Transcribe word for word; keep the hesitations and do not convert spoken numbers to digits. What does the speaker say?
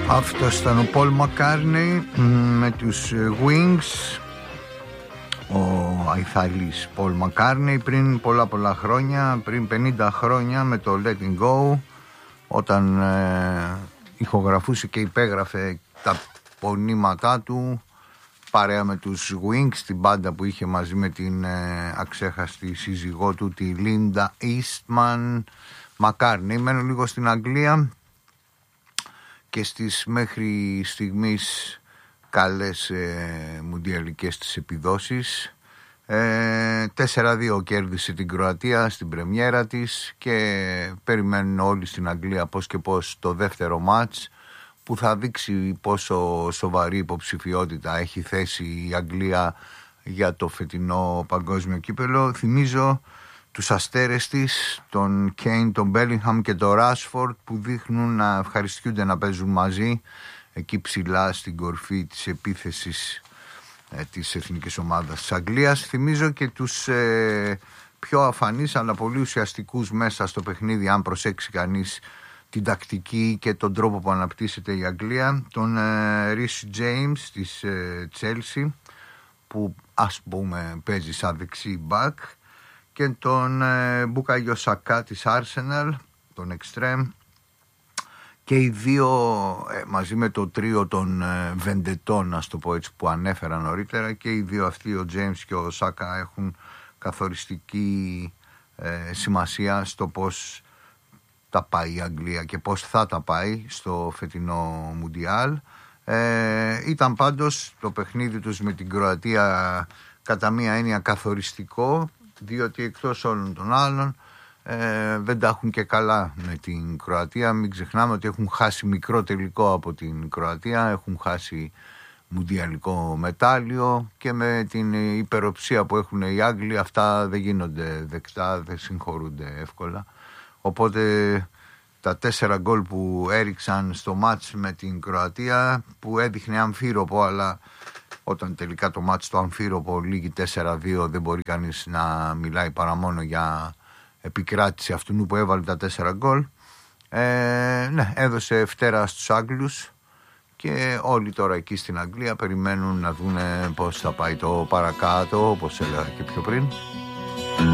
Αυτός ήταν ο Πολ Μακκάρτνεϊ με τους Wings, ο αϊθαλής Πολ Μακκάρτνεϊ, πριν πολλά πολλά χρόνια, πριν πενήντα χρόνια, με το Letting Go, όταν ε, ηχογραφούσε και υπέγραφε τα πονήματά του παρέα με τους Wings, την μπάντα που είχε μαζί με την ε, αξέχαστη σύζυγό του, τη Λίντα Eastman Μακκάρτνεϊ. Μένω λίγο στην Αγγλία και στις μέχρι στιγμής καλές ε, μουντιαλικές της επιδόσεις. ε, τέσσερα δύο κέρδισε την Κροατία στην πρεμιέρα της και περιμένουν όλοι στην Αγγλία πώς και πώς το δεύτερο μάτς, που θα δείξει πόσο σοβαρή υποψηφιότητα έχει θέσει η Αγγλία για το φετινό παγκόσμιο κύπελο. Θυμίζω τους αστέρες της, τον Κέιν, τον Μπέλιγχαμ και τον Ράσφορντ, που δείχνουν να ευχαριστιούνται να παίζουν μαζί εκεί ψηλά στην κορφή της επίθεσης ε, της εθνικής ομάδας της Αγγλίας. Θυμίζω και τους ε, πιο αφανείς αλλά πολύ ουσιαστικούς μέσα στο παιχνίδι, αν προσέξει κανείς την τακτική και τον τρόπο που αναπτύσσεται η Αγγλία, τον Ρίς Τζέιμς της Chelsea, που ας πούμε παίζει σαν δεξί μπακ, και τον ε, Μπουκάγιο Σακά της Arsenal, τον Extreme, και οι δύο ε, μαζί με το τρίο των ε, Βεντετών, ας το πω έτσι, που ανέφερα νωρίτερα, και οι δύο αυτοί, ο James και ο Σάκα, έχουν καθοριστική ε, σημασία στο πώς τα πάει η Αγγλία και πώς θα τα πάει στο φετινό Μουντιάλ. Ε, ήταν πάντως το παιχνίδι τους με την Κροατία κατά μία έννοια καθοριστικό, διότι εκτός όλων των άλλων ε, δεν τα έχουν και καλά με την Κροατία. Μην ξεχνάμε ότι έχουν χάσει μικρό τελικό από την Κροατία, έχουν χάσει μουντιαλικό μετάλλιο, και με την υπεροψία που έχουν οι Άγγλοι αυτά δεν γίνονται δεκτά, δεν συγχωρούνται εύκολα. Οπότε τα τέσσερα γκολ που έριξαν στο μάτς με την Κροατία, που έδειχνε αμφίροπο, αλλά όταν τελικά το μάτς το αμφίροπο λήγει τέσσερα δύο, δεν μπορεί κανείς να μιλάει παρά μόνο για επικράτηση αυτού που έβαλε τα τέσσερα γκολ. Ε, ναι, έδωσε φτερά στους Άγγλους και όλοι τώρα εκεί στην Αγγλία περιμένουν να δούνε πώς θα πάει το παρακάτω, όπως έλεγα και πιο πριν.